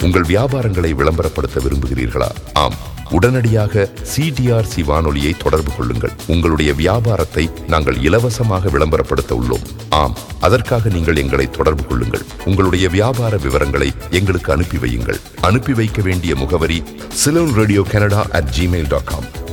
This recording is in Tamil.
உங்கள் வியாபாரங்களை விளம்பரப்படுத்த விரும்புகிறீர்களா? ஆம், உடனடியாக சிடிஆர்சி வானொலியை தொடர்பு கொள்ளுங்கள். உங்களுடைய வியாபாரத்தை நாங்கள் இலவசமாக விளம்பரப்படுத்த உள்ளோம். ஆம், அதற்காக நீங்கள் எங்களை தொடர்பு கொள்ளுங்கள். உங்களுடைய வியாபார விவரங்களை எங்களுக்கு அனுப்பி வையுங்கள். அனுப்பி வைக்க வேண்டிய முகவரி ceylonradiocanada@gmail.com.